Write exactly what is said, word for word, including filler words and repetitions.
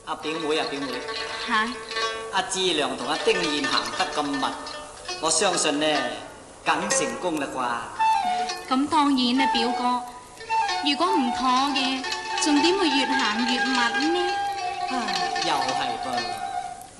阿表妹啊，表妹嚇！ 阿志良同阿丁燕行得咁密，我相信呢，梗成功啦啩？ 咁當然啦，表哥。如果唔妥嘅，仲點會越行越密呢？ 又係噃。